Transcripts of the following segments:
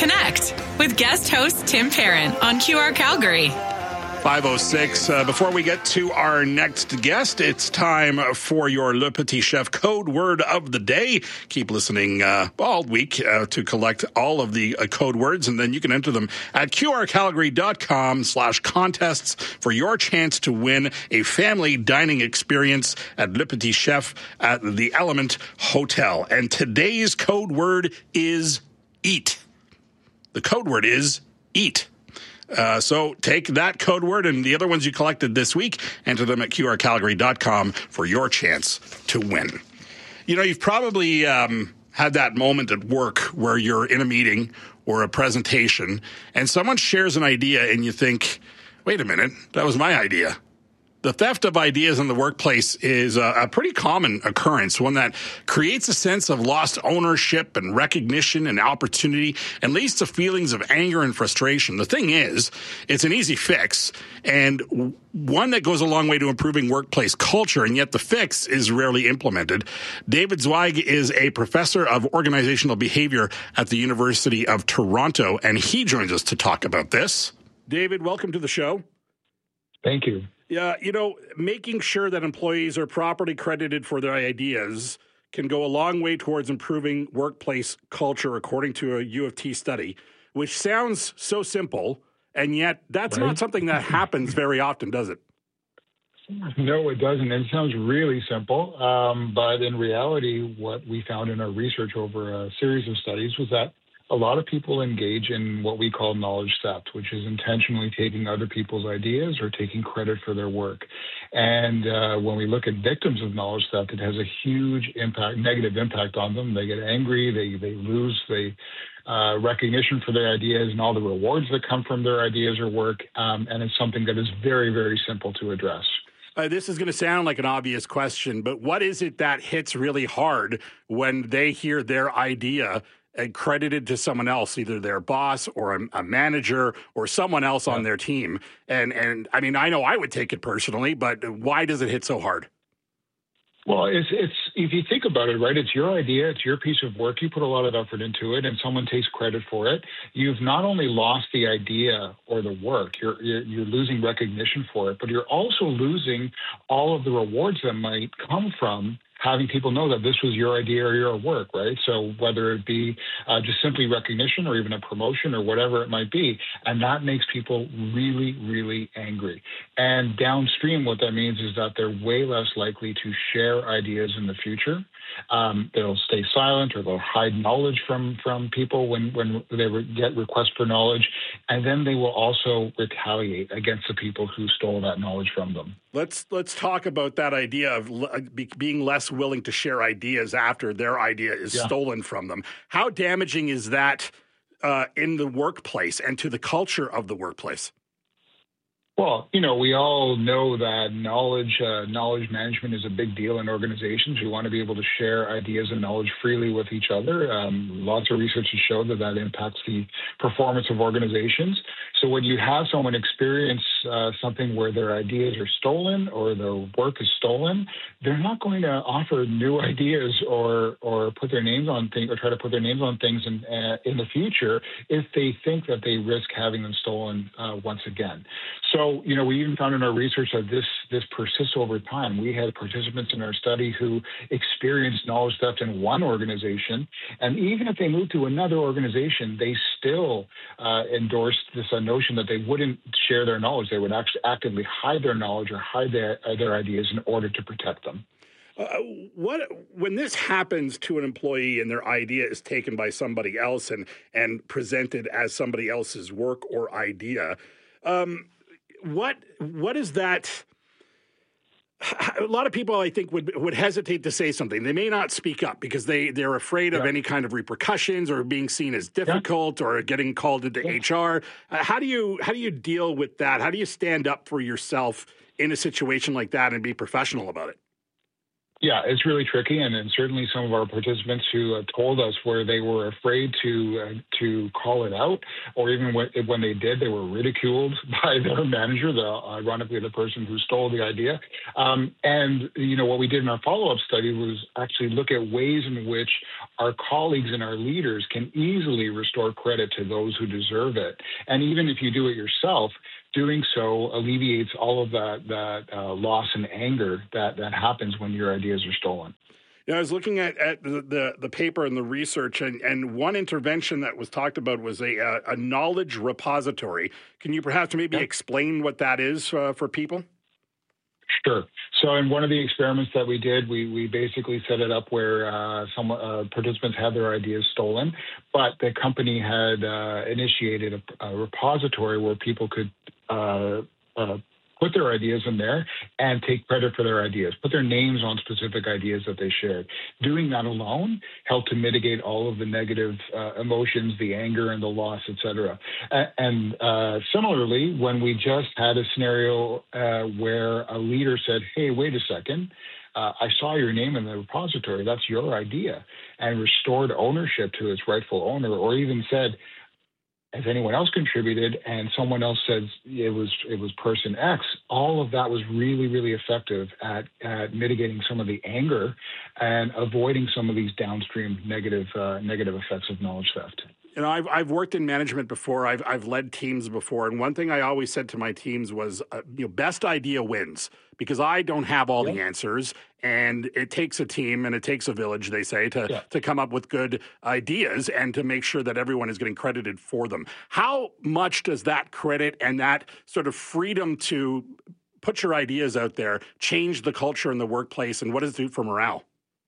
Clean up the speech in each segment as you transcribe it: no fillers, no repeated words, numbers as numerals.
Connect with guest host Tim Parent on QR Calgary. 5:06. Before we get to our next guest, it's time for your Le Petit Chef code word of the day. Keep listening all week to collect all of the code words, and then you can enter them at qrcalgary.com/contests for your chance to win a family dining experience at Le Petit Chef at the Element Hotel. And today's code word is eat. The code word is eat. So take that code word and the other ones you collected this week, enter them at qrcalgary.com for your chance to win. You know, you've probably had that moment at work where you're in a meeting or a presentation and someone shares an idea and you think, wait a minute, that was my idea. The theft of ideas in the workplace is a pretty common occurrence, one that creates a sense of lost ownership and recognition and opportunity and leads to feelings of anger and frustration. The thing is, it's an easy fix and one that goes a long way to improving workplace culture, and yet the fix is rarely implemented. David Zweig is a professor of organizational behavior at the University of Toronto, and he joins us to talk about this. David, welcome to the show. Thank you. Yeah, you know, making sure that employees are properly credited for their ideas can go a long way towards improving workplace culture, according to a U of T study, which sounds so simple, and yet that's not something that happens very often, does it? No, it doesn't. It sounds really simple, but in reality, what we found in our research over a series of studies was that a lot of people engage in what we call knowledge theft, which is intentionally taking other people's ideas or taking credit for their work. And when we look at victims of knowledge theft, it has a huge impact, negative impact on them. They get angry, they lose recognition for their ideas and all the rewards that come from their ideas or work. And it's something that is very, very simple to address. This is going to sound like an obvious question, but what is it that hits really hard when they hear their idea and credited to someone else, either their boss or a manager or someone else on their team? And I mean, I know I would take it personally, but why does it hit so hard? Well, it's if you think about it, right, it's your idea, it's your piece of work, you put a lot of effort into it, and someone takes credit for it. You've not only lost the idea or the work, you're losing recognition for it, but you're also losing all of the rewards that might come from having people know that this was your idea or your work, right? So whether it be just simply recognition or even a promotion or whatever it might be, and that makes people really, really angry. And downstream, what that means is that they're way less likely to share ideas in the future. They'll stay silent or they'll hide knowledge from people when they get requests for knowledge, and then they will also retaliate against the people who stole that knowledge from them. Let's talk about that idea of being less willing to share ideas after their idea is stolen from them. How damaging is that in the workplace and to the culture of the workplace? Well, you know, we all know that knowledge management is a big deal in organizations. We want to be able to share ideas and knowledge freely with each other. Lots of research has shown that impacts the performance of organizations. So when you have someone experience something where their ideas are stolen or their work is stolen, they're not going to offer new ideas or put their names on things or try to put their names on things in the future if they think that they risk having them stolen once again. So, you know, we even found in our research that this persists over time. We had participants in our study who experienced knowledge theft in one organization, and even if they moved to another organization, they still endorsed this notion that they wouldn't share their knowledge. They would actually actively hide their knowledge or hide their ideas in order to protect them. When this happens to an employee and their idea is taken by somebody else and presented as somebody else's work or idea, what is that? A lot of people, I think, would hesitate to say something. They may not speak up because they're afraid of any kind of repercussions or being seen as difficult or getting called into HR. How do you deal with that? How do you stand up for yourself in a situation like that and be professional about it? Yeah, it's really tricky, and then certainly some of our participants who told us where they were afraid to call it out, or even when they did, they were ridiculed by their manager, ironically the person who stole the idea. And what we did in our follow-up study was actually look at ways in which our colleagues and our leaders can easily restore credit to those who deserve it. And even if you do it yourself, doing so alleviates all of that loss and anger that happens when your ideas are stolen. I was looking at the paper and the research, and one intervention that was talked about was a knowledge repository. Can you perhaps maybe explain what that is for people? Sure. So in one of the experiments that we did, we basically set it up where some participants had their ideas stolen, but the company had initiated a repository where people could put their ideas in there and take credit for their ideas, put their names on specific ideas that they shared. Doing that alone helped to mitigate all of the negative emotions, the anger and the loss, et cetera. And similarly, when we just had a scenario where a leader said, hey, wait a second, I saw your name in the repository, that's your idea, and restored ownership to its rightful owner, or even said, has anyone else contributed? And someone else says it was person X. All of that was really, really effective at mitigating some of the anger and avoiding some of these downstream negative effects of knowledge theft. I've worked in management before. I've led teams before, and one thing I always said to my teams was, best idea wins, because I don't have all the answers, and it takes a team and it takes a village, they say, to come up with good ideas and to make sure that everyone is getting credited for them. How much does that credit and that sort of freedom to put your ideas out there change the culture in the workplace, and what does it do for morale?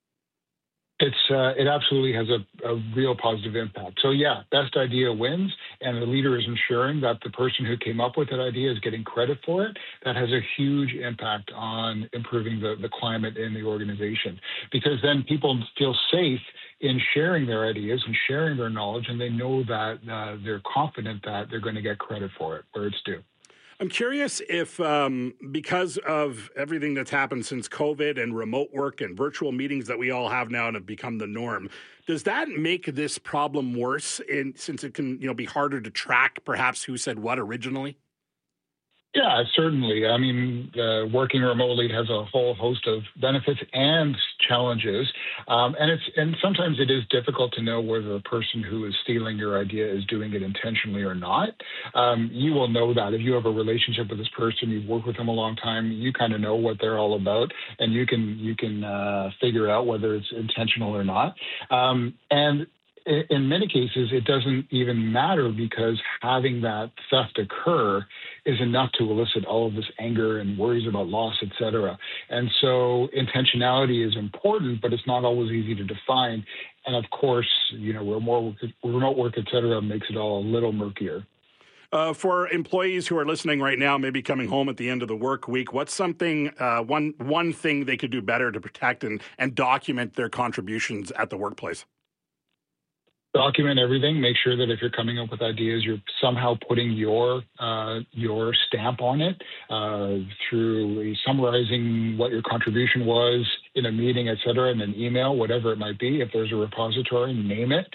It absolutely has a real positive impact. So yeah, best idea wins, and the leader is ensuring that the person who came up with that idea is getting credit for it. That has a huge impact on improving the climate in the organization, because then people feel safe in sharing their ideas and sharing their knowledge, and they know that they're confident that they're going to get credit for it where it's due. I'm curious if, because of everything that's happened since COVID and remote work and virtual meetings that we all have now and have become the norm, does that make this problem worse since it can be harder to track perhaps who said what originally? Yeah, certainly. I mean, working remotely has a whole host of benefits and challenges, and sometimes it is difficult to know whether the person who is stealing your idea is doing it intentionally or not. You will know that if you have a relationship with this person, you've worked with them a long time, you kind of know what they're all about, and you can figure out whether it's intentional or not. And in many cases, it doesn't even matter, because having that theft occur is enough to elicit all of this anger and worries about loss, et cetera. And so intentionality is important, but it's not always easy to define. And of course, remote work, et cetera, makes it all a little murkier. For employees who are listening right now, maybe coming home at the end of the work week, what's something, one thing they could do better to protect and document their contributions at the workplace? Document everything. Make sure that if you're coming up with ideas, you're somehow putting your stamp on it through summarizing what your contribution was in a meeting, et cetera, in an email, whatever it might be. If there's a repository, name it.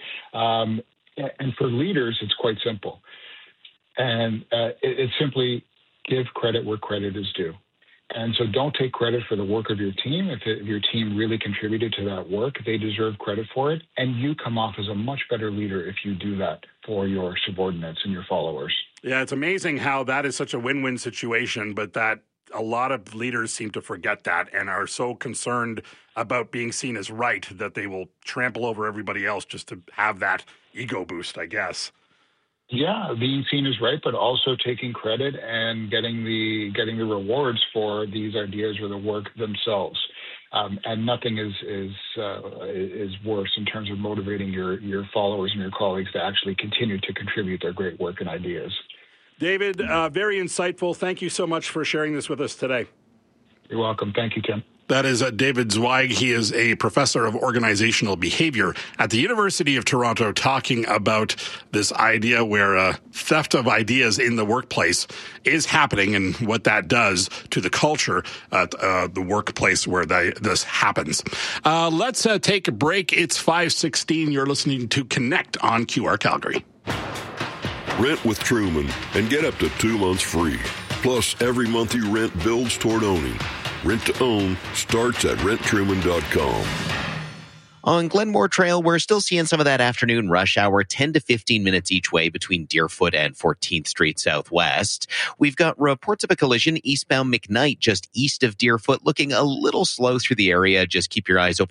And for leaders, it's quite simple. And it's simply give credit where credit is due. And so don't take credit for the work of your team. If your team really contributed to that work, they deserve credit for it. And you come off as a much better leader if you do that for your subordinates and your followers. Yeah, it's amazing how that is such a win-win situation, but that a lot of leaders seem to forget that and are so concerned about being seen as right that they will trample over everybody else just to have that ego boost, I guess. Yeah, being seen as right, but also taking credit and getting the rewards for these ideas or the work themselves. And nothing is worse in terms of motivating your followers and your colleagues to actually continue to contribute their great work and ideas. David, very insightful. Thank you so much for sharing this with us today. You're welcome. Thank you, Tim. That is David Zweig. He is a professor of organizational behavior at the University of Toronto, talking about this idea where theft of ideas in the workplace is happening and what that does to the culture at the workplace where this happens. Let's take a break. It's 5:16. You're listening to Connect on QR Calgary. Rent with Truman and get up to 2 months free. Plus, every month you rent builds toward owning. Rent to own starts at renttruman.com. On Glenmore Trail, we're still seeing some of that afternoon rush hour, 10 to 15 minutes each way between Deerfoot and 14th Street Southwest. We've got reports of a collision eastbound McKnight just east of Deerfoot, looking a little slow through the area. Just keep your eyes open